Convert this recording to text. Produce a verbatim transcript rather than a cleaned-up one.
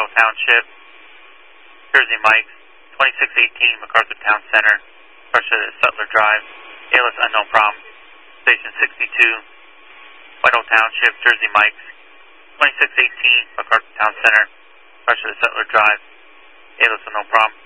Township, Jersey Mike's, twenty-six eighteen MacArthur Town Center, pressure to Sutler Drive, A L S unknown problem. Station sixty-two, Whitehall Township, Jersey Mike's, twenty-six eighteen MacArthur Town Center, pressure to Sutler Drive, A L S unknown problem.